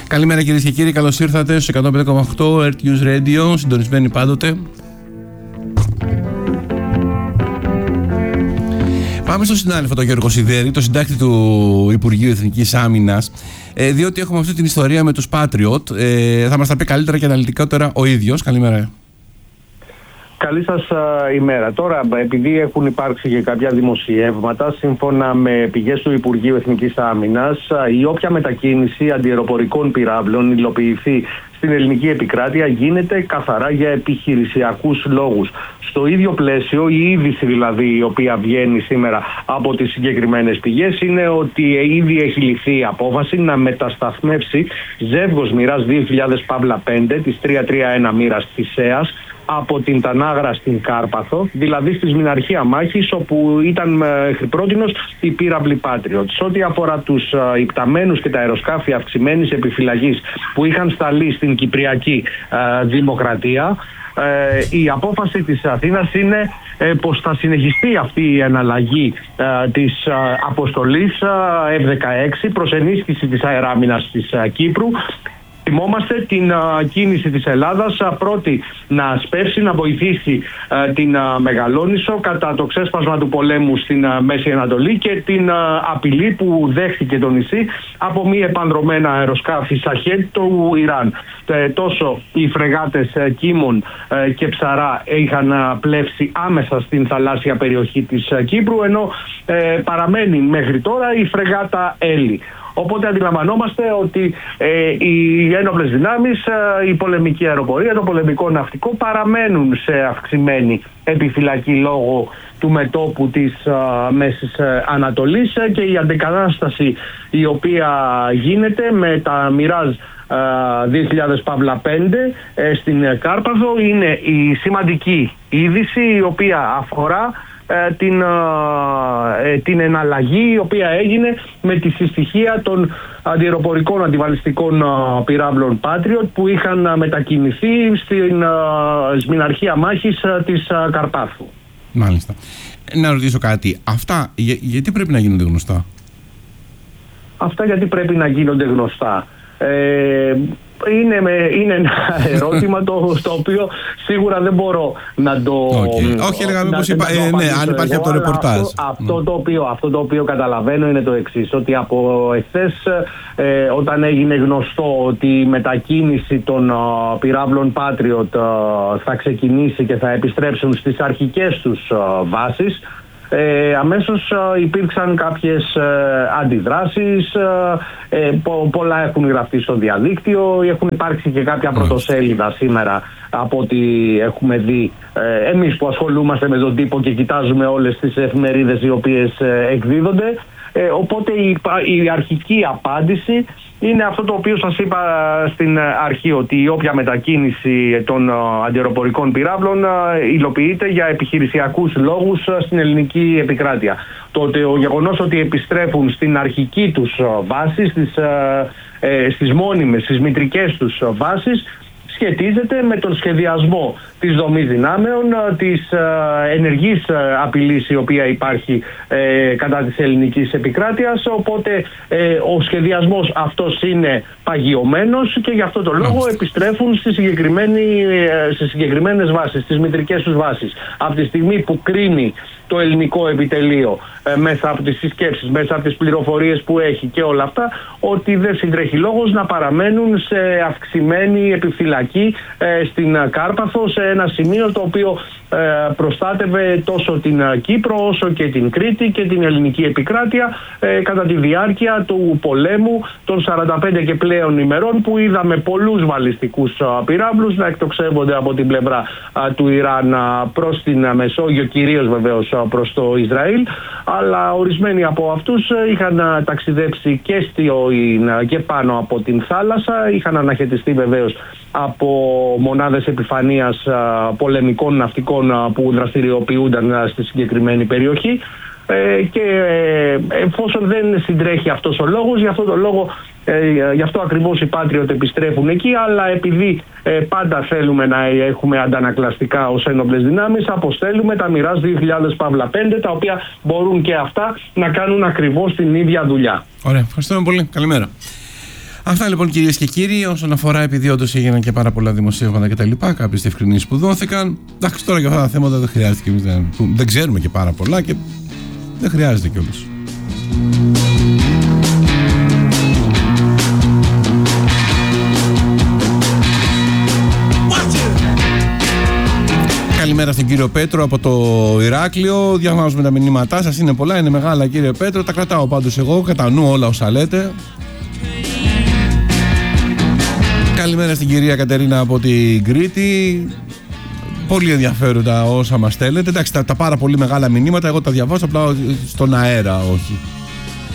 Καλημέρα κυρίες και κύριοι, καλώς ήρθατε στο 105,8 Earth News Radio, συντονισμένοι πάντοτε. Πάμε στον συνάδελφο τον Γιώργο Σιδέρη, το συντάκτη του Υπουργείου Εθνικής Άμυνας, διότι έχουμε αυτή την ιστορία με τους Patriot. Θα μας τα πει καλύτερα και αναλυτικότερα ο ίδιος. Καλημέρα. Καλή σας ημέρα. Τώρα, επειδή έχουν υπάρξει και κάποια δημοσιεύματα, σύμφωνα με πηγές του Υπουργείου Εθνικής Άμυνας, η όποια μετακίνηση αντιαεροπορικών πυράβλων υλοποιηθεί στην ελληνική επικράτεια γίνεται καθαρά για επιχειρησιακούς λόγους. Στο ίδιο πλαίσιο, η είδηση δηλαδή η οποία βγαίνει σήμερα από τις συγκεκριμένες πηγές είναι ότι ήδη έχει ληφθεί η απόφαση να μετασταθμεύσει ζεύγος μοιράς 2000-5 της 331 μοίρας της ΕΑΣ από την Τανάγρα στην Κάρπαθο, δηλαδή στη Σμηναρχία Μάχης, όπου ήταν μέχρι πρότινος η πύραυλη Patriot. Σε ό,τι αφορά τους υπταμένους και τα αεροσκάφη αυξημένης επιφυλαγής που είχαν σταλεί στην Κυπριακή Δημοκρατία, η απόφαση της Αθήνας είναι πως θα συνεχιστεί αυτή η εναλλαγή της αποστολής F-16 προς ενίσχυση της αεράμινας της Κύπρου. Θυμόμαστε την κίνηση της Ελλάδας πρώτη να σπεύσει, να βοηθήσει την Μεγαλόνισσο κατά το ξέσπασμα του πολέμου στην Μέση Ανατολή και την απειλή που δέχτηκε το νησί από μη επανδρομένα αεροσκάφη Σαχέντ του Ιράν. Τόσο οι φρεγάτες Κίμων και Ψαρά είχαν πλεύσει άμεσα στην θαλάσσια περιοχή της Κύπρου, ενώ παραμένει μέχρι τώρα η φρεγάτα Έλλη. Οπότε αντιλαμβανόμαστε ότι οι ένοπλες δυνάμεις, η πολεμική αεροπορία, το πολεμικό ναυτικό παραμένουν σε αυξημένη επιφυλακή λόγω του μετώπου της Μέσης Ανατολής και η αντικατάσταση η οποία γίνεται με τα Μοιράζ 2000-5 στην Κάρπαθο είναι η σημαντική είδηση η οποία αφορά την εναλλαγή η οποία έγινε με τη συστοιχία των αντιαεροπορικών αντιβαλιστικών πυράβλων Patriot που είχαν μετακινηθεί στην Σμηναρχία Μάχης της Καρπάθου. Μάλιστα. Να ρωτήσω κάτι. Αυτά γιατί πρέπει να γίνονται γνωστά? Αυτά γιατί πρέπει να γίνονται γνωστά. Είναι ένα ερώτημα στο οποίο σίγουρα δεν μπορώ να το... Όχι, έλεγα μήπως αν υπάρχει από το ρεπορτάζ. Αυτό το οποίο καταλαβαίνω είναι το εξής, ότι από εχθές όταν έγινε γνωστό ότι η μετακίνηση των πυράβλων Patriot θα ξεκινήσει και θα επιστρέψουν στις αρχικές τους βάσεις, αμέσως υπήρξαν κάποιες αντιδράσεις, πολλά έχουν γραφτεί στο διαδίκτυο, έχουν υπάρξει και κάποια πρωτοσέλιδα σήμερα από ό,τι έχουμε δει εμείς που ασχολούμαστε με τον τύπο και κοιτάζουμε όλες τις εφημερίδες οι οποίες εκδίδονται. Οπότε η αρχική απάντηση είναι αυτό το οποίο σας είπα στην αρχή, ότι η όποια μετακίνηση των αντιαεροπορικών πυράβλων υλοποιείται για επιχειρησιακούς λόγους στην ελληνική επικράτεια. Το γεγονός ότι επιστρέφουν στην αρχική τους βάση, στις μόνιμες, στις μητρικές τους βάσεις, σχετίζεται με τον σχεδιασμό της δομής δυνάμεων, της ενεργής απειλής η οποία υπάρχει κατά της ελληνικής επικράτειας, οπότε ο σχεδιασμός αυτός είναι παγιωμένος και γι' αυτό το λόγο επιστρέφουν στις συγκεκριμένες βάσεις, στις μητρικές τους βάσεις. Από τη στιγμή που κρίνει το ελληνικό επιτελείο μέσα από τις συσκέψεις, μέσα από τις πληροφορίες που έχει και όλα αυτά, ότι δεν συντρέχει λόγος να παραμένουν σε αυξημένη επιφυλακή στην Κάρπαθο, σε ένα σημείο το οποίο προστάτευε τόσο την Κύπρο όσο και την Κρήτη και την ελληνική επικράτεια κατά τη διάρκεια του πολέμου των 45 και πλέον ημερών, που είδαμε πολλούς βαλιστικούς πυράβλους να εκτοξεύονται από την πλευρά του Ιράν προς την Μεσόγειο, κυρίως βεβαίως προς το Ισραήλ, αλλά ορισμένοι από αυτούς είχαν ταξιδέψει και πάνω από την θάλασσα, είχαν αναχαιτιστεί βεβαίως από μονάδες επιφανείας πολεμικών ναυτικών που δραστηριοποιούνταν στη συγκεκριμένη περιοχή, και εφόσον δεν συντρέχει αυτός ο λόγος, γι' αυτό ακριβώς οι Patriot επιστρέφουν εκεί, αλλά επειδή πάντα θέλουμε να έχουμε αντανακλαστικά ως ένοπλες δυνάμεις, αποστέλουμε τα Μοιράζ 2000-5, τα οποία μπορούν και αυτά να κάνουν ακριβώς την ίδια δουλειά. Ωραία, ευχαριστούμε πολύ. Καλημέρα. Αυτά λοιπόν, κυρίες και κύριοι, όσον αφορά, επειδή όντως έγιναν και πάρα πολλά δημοσίευματα κτλ. Κάποιες διευκρινήσεις που δόθηκαν. Εντάξει, τώρα για αυτά τα θέματα δεν χρειάζεται και εμείς δεν ξέρουμε και πάρα πολλά και δεν χρειάζεται κιόλας. Καλημέρα στον κύριο Πέτρο από το Ηράκλειο. Διαβάζουμε τα μηνύματά σας, είναι πολλά, είναι μεγάλα, κύριε Πέτρο. Τα κρατάω πάντως εγώ, κατά νου όλα όσα λέτε. Καλημέρα στην κυρία Κατερίνα από την Κρήτη. Πολύ ενδιαφέροντα όσα μας στέλνετε. Εντάξει, τα πάρα πολύ μεγάλα μηνύματα εγώ τα διαβάζω απλά στον αέρα, όχι.